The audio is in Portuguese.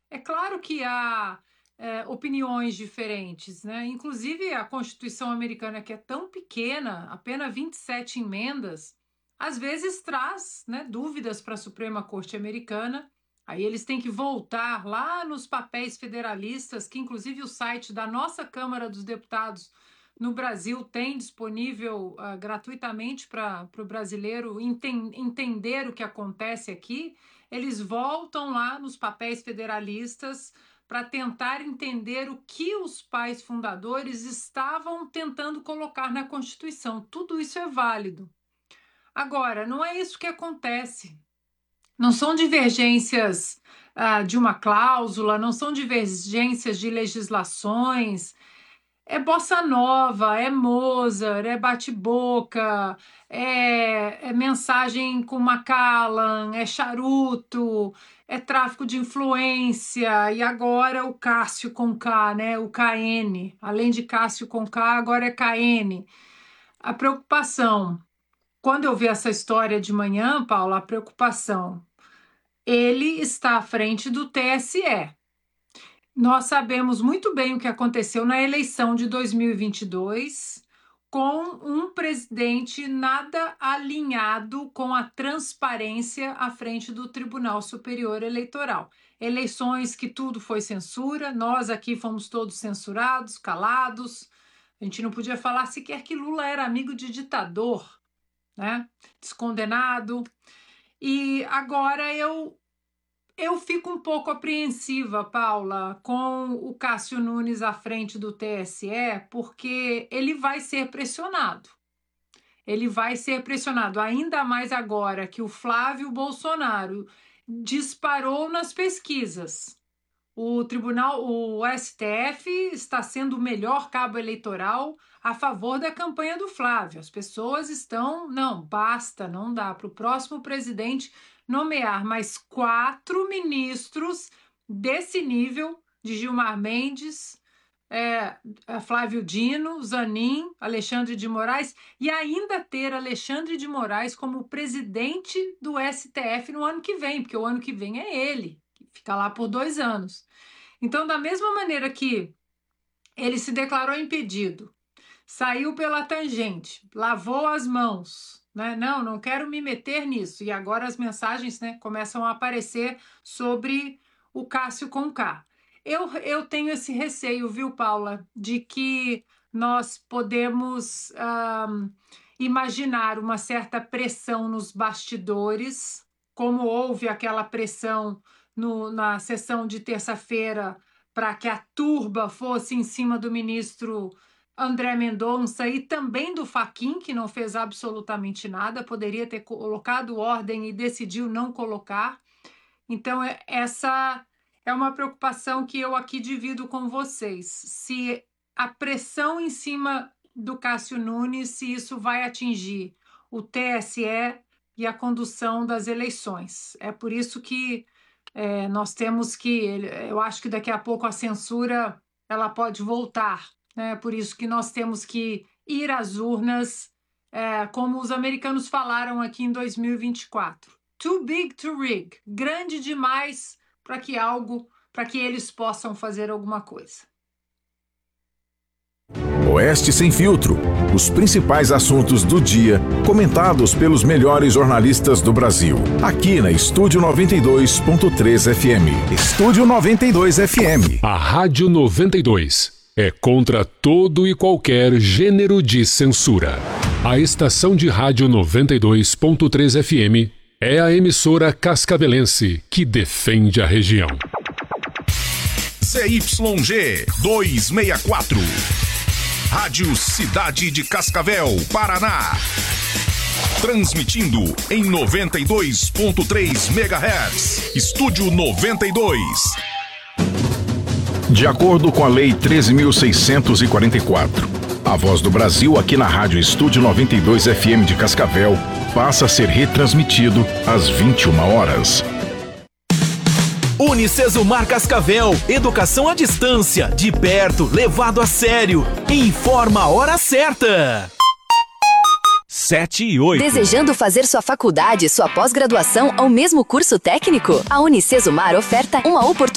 É claro que há opiniões diferentes, né? Inclusive a Constituição americana, que é tão pequena, apenas 27 emendas, às vezes traz, né, dúvidas para a Suprema Corte Americana. Aí eles têm que voltar lá nos papéis federalistas, que inclusive o site da nossa Câmara dos Deputados no Brasil tem disponível gratuitamente para o brasileiro entender o que acontece aqui. Eles voltam lá nos papéis federalistas para tentar entender o que os pais fundadores estavam tentando colocar na Constituição. Tudo isso é válido. Agora, não é isso que acontece. Não são divergências de uma cláusula, não são divergências de legislações. É bossa nova, é Mozart, é bate-boca, é mensagem com Macallan, é charuto, é tráfico de influência, e agora o Cássio com K, né? O KN. Além de Cássio com K, agora é KN. A preocupação, quando eu vi essa história de manhã, Paula, a preocupação, ele está à frente do TSE. Nós sabemos muito bem o que aconteceu na eleição de 2022, com um presidente nada alinhado com a transparência à frente do Tribunal Superior Eleitoral. Eleições que tudo foi censura, nós aqui fomos todos censurados, calados. A gente não podia falar sequer que Lula era amigo de ditador, né? Descondenado. E agora eu fico um pouco apreensiva, Paula, com o Cássio Nunes à frente do TSE, porque ele vai ser pressionado. Ele vai ser pressionado, ainda mais agora que o Flávio Bolsonaro disparou nas pesquisas. O STF está sendo o melhor cabo eleitoral a favor da campanha do Flávio. As pessoas estão, não, basta, não dá para o próximo presidente nomear mais 4 ministros desse nível, de Gilmar Mendes, Flávio Dino, Zanin, Alexandre de Moraes, e ainda ter Alexandre de Moraes como presidente do STF no ano que vem, porque o ano que vem é ele, que fica lá por 2 anos. Então, da mesma maneira que ele se declarou impedido, saiu pela tangente, lavou as mãos, né? Não quero me meter nisso. E agora as mensagens, né, começam a aparecer sobre o Cássio com K. Eu tenho esse receio, viu, Paula, de que nós podemos imaginar uma certa pressão nos bastidores, como houve aquela pressão na sessão de terça-feira para que a turba fosse em cima do ministro André Mendonça e também do Fachin, que não fez absolutamente nada, poderia ter colocado ordem e decidiu não colocar. Então, essa é uma preocupação que eu aqui divido com vocês. Se a pressão em cima do Cássio Nunes, se isso vai atingir o TSE e a condução das eleições. É por isso que nós temos que, eu acho que daqui a pouco a censura ela pode voltar. É por isso que nós temos que ir às urnas, como os americanos falaram aqui em 2024. Too big to rig. Grande demais para que eles possam fazer alguma coisa. Oeste Sem Filtro. Os principais assuntos do dia, comentados pelos melhores jornalistas do Brasil. Aqui na Estúdio 92.3 FM. Estúdio 92 FM. A Rádio 92 é contra todo e qualquer gênero de censura. A estação de rádio 92.3 FM é a emissora cascavelense que defende a região. ZYG 264. Rádio Cidade de Cascavel, Paraná. Transmitindo em 92.3 MHz. Estúdio 92. De acordo com a Lei 13.644, a Voz do Brasil aqui na Rádio Estúdio 92 FM de Cascavel passa a ser retransmitido às 21 horas. Unicesumar Cascavel, educação à distância, de perto, levado a sério. Informa a hora certa. 7 e 8. Desejando fazer sua faculdade, sua pós-graduação ou mesmo curso técnico? A Unicesumar oferta uma oportunidade